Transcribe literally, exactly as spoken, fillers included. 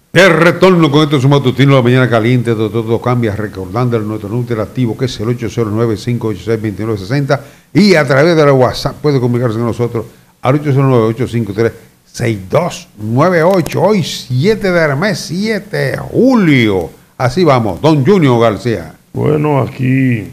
El retorno con esto su matutino la mañana caliente, todo, todo cambia, recordando el nuestro número interactivo que es el ocho cero nueve, cinco ocho seis, dos nueve seis cero y a través de la WhatsApp puede comunicarse con nosotros al ocho cero nueve, ocho cinco tres, seis dos nueve ocho. Hoy siete del mes, siete de julio. Así vamos, don Junior García. Bueno, aquí